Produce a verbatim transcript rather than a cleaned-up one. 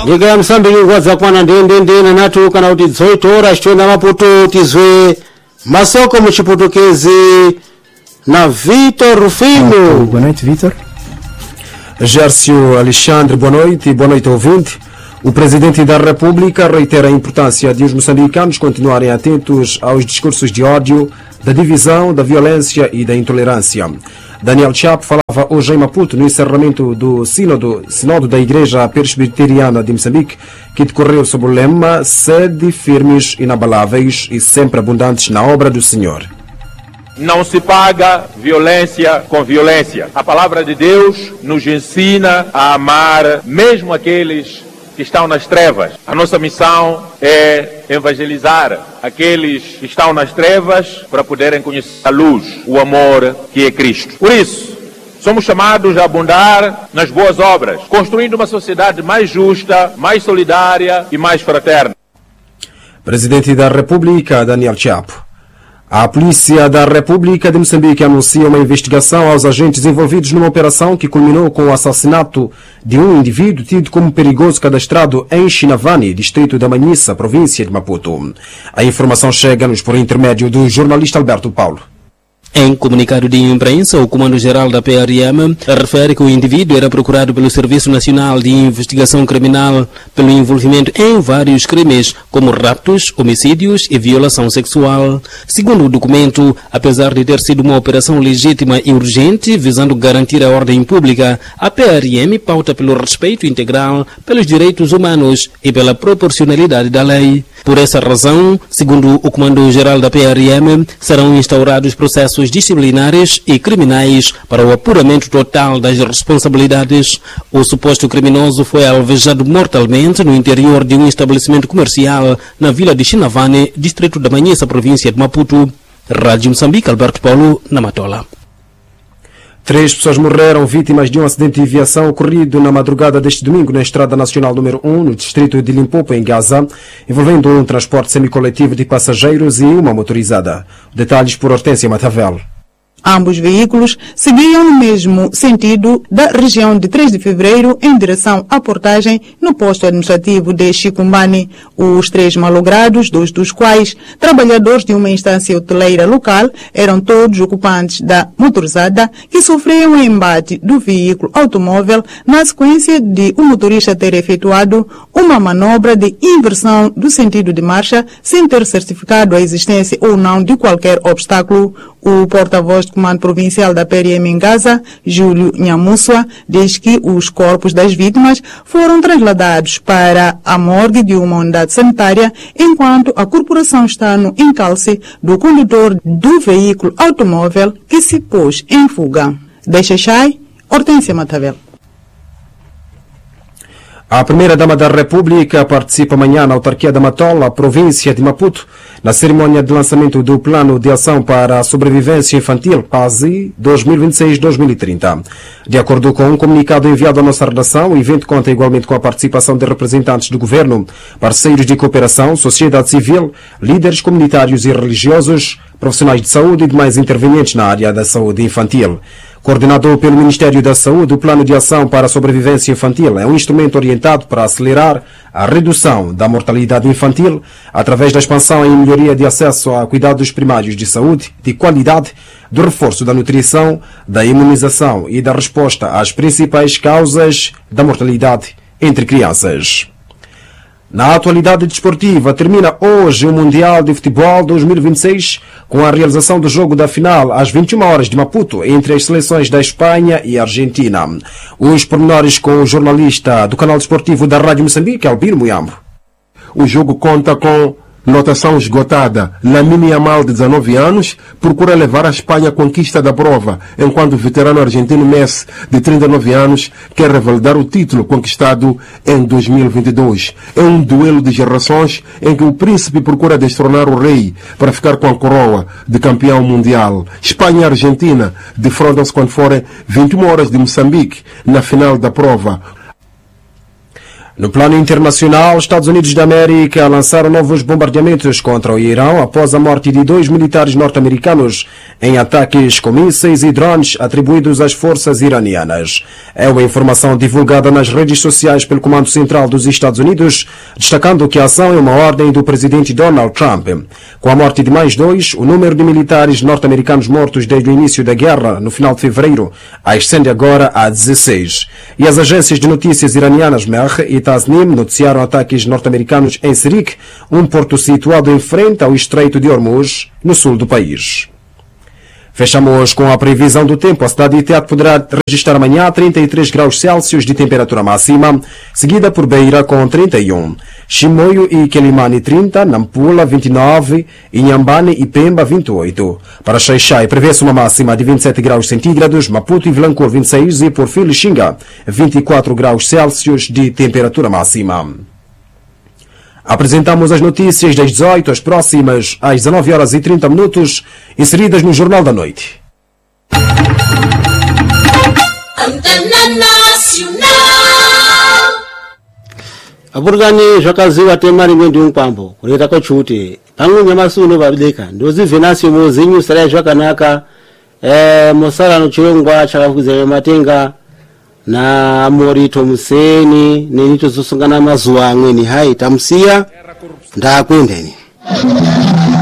nyika ya Msambiki ngwadza kwana ndende na natu kana kuti dzoito horas twenda Maputo tizwe masoko muchiputokezi na Vitor Rufino. Boa noite, Vitor. Gércio Alexandre, boa noite, boa noite ouvinte. O Presidente da República reitera a importância de os moçambicanos continuarem atentos aos discursos de ódio, da divisão, da violência e da intolerância. Daniel Chapo falava hoje em Maputo no encerramento do sínodo, sínodo da Igreja Presbiteriana de Moçambique, que decorreu sob o lema Sede firmes, inabaláveis e sempre abundantes na obra do Senhor. Não se paga violência com violência. A palavra de Deus nos ensina a amar mesmo aqueles que estão nas trevas. A nossa missão é evangelizar aqueles que estão nas trevas para poderem conhecer a luz, o amor que é Cristo. Por isso, somos chamados a abundar nas boas obras, construindo uma sociedade mais justa, mais solidária e mais fraterna. Presidente da República, Daniel Chapo. A Polícia da República de Moçambique anuncia uma investigação aos agentes envolvidos numa operação que culminou com o assassinato de um indivíduo tido como perigoso cadastrado em Chinavani, distrito da Manhissa, província de Maputo. A informação chega-nos por intermédio do jornalista Alberto Paulo. Em comunicado de imprensa, o Comando-Geral da P R M refere que o indivíduo era procurado pelo Serviço Nacional de Investigação Criminal pelo envolvimento em vários crimes, como raptos, homicídios e violação sexual. Segundo o documento, apesar de ter sido uma operação legítima e urgente visando garantir a ordem pública, a P R M pauta pelo respeito integral pelos direitos humanos e pela proporcionalidade da lei. Por essa razão, segundo o Comando-Geral da P R M, serão instaurados processos disciplinares e criminais para o apuramento total das responsabilidades. O suposto criminoso foi alvejado mortalmente no interior de um estabelecimento comercial na vila de Chinavane, distrito da Manhissa, província de Maputo. Rádio Moçambique, Alberto Paulo, na Matola. Três pessoas morreram vítimas de um acidente de viação ocorrido na madrugada deste domingo na Estrada Nacional número um, no distrito de Limpopo, em Gaza, envolvendo um transporte semicoletivo de passageiros e uma motorizada. Detalhes por Hortência Matavel. Ambos veículos seguiam no mesmo sentido da região de três de fevereiro em direção à portagem no posto administrativo de Chicumbani. Os três malogrados, dois dos quais trabalhadores de uma instância hoteleira local, eram todos ocupantes da motorizada que sofreram o embate do veículo automóvel na sequência de o motorista ter efetuado uma manobra de inversão do sentido de marcha sem ter certificado a existência ou não de qualquer obstáculo. O porta-voz do Comando Provincial da P R M em Gaza, Júlio Nhamussua, diz que os corpos das vítimas foram trasladados para a morgue de uma unidade sanitária, enquanto a corporação está no encalce do condutor do veículo automóvel que se pôs em fuga. De Xaixai, Hortência Matavel. A Primeira-Dama da República participa amanhã na autarquia da Matola, província de Maputo, na cerimônia de lançamento do Plano de Ação para a Sobrevivência Infantil, P A S I, dois mil e vinte e seis a dois mil e trinta. De acordo com um comunicado enviado à nossa redação, o evento conta igualmente com a participação de representantes do governo, parceiros de cooperação, sociedade civil, líderes comunitários e religiosos, profissionais de saúde e demais intervenientes na área da saúde infantil. Coordenado pelo Ministério da Saúde, o Plano de Ação para a Sobrevivência Infantil é um instrumento orientado para acelerar a redução da mortalidade infantil através da expansão e melhoria de acesso a cuidados primários de saúde, de qualidade, do reforço da nutrição, da imunização e da resposta às principais causas da mortalidade entre crianças. Na atualidade desportiva, termina hoje o Mundial de Futebol dois mil e vinte e seis com a realização do jogo da final às vinte e uma horas de Maputo entre as seleções da Espanha e Argentina. Os pormenores com o jornalista do canal desportivo da Rádio Moçambique, Albino Muyambo. O jogo conta com lotação esgotada. Lamine Yamal, de dezanove anos, procura levar a Espanha à conquista da prova, enquanto o veterano argentino Messi, de trinta e nove anos, quer revalidar o título conquistado em dois mil e vinte e dois. É um duelo de gerações em que o príncipe procura destronar o rei para ficar com a coroa de campeão mundial. Espanha e Argentina defrontam-se quando forem vinte e uma horas de Moçambique, na final da prova. No plano internacional, Estados Unidos da América lançaram novos bombardeamentos contra o Irão após a morte de dois militares norte-americanos em ataques com mísseis e drones atribuídos às forças iranianas. É uma informação divulgada nas redes sociais pelo Comando Central dos Estados Unidos, destacando que a ação é uma ordem do presidente Donald Trump. Com a morte de mais dois, o número de militares norte-americanos mortos desde o início da guerra, no final de fevereiro, ascende agora a dezesseis. E as agências de notícias iranianas Mehr e Tasnim noticiaram ataques norte-americanos em Sirik, um porto situado em frente ao Estreito de Hormuz, no sul do país. Fechamos com a previsão do tempo. A cidade de Teatro poderá registrar amanhã trinta e três graus Celsius de temperatura máxima, seguida por Beira com trinta e um, Chimoio e Quelimane trinta, Nampula vinte e nove, Inhambane e Pemba vinte e oito. Para Xaixai prevê-se uma máxima de vinte e sete graus centígrados, Maputo e Vilanculo vinte e seis e por Filixinga vinte e quatro graus Celsius de temperatura máxima. Apresentamos as notícias das dezoito às próximas às dezanove horas e trinta minutos, inseridas no Jornal da Noite. Aburgani zvakaziva temari mwendi mupambo kureta kochuti pamwe nyamasuno babideka ndozi venasio mozinyu sara zvakanaka eh mosala no chirongwa chakakuzera matenga na morito museni nenito zosungana mazuwa amweni hai tamsiya ndakwendeni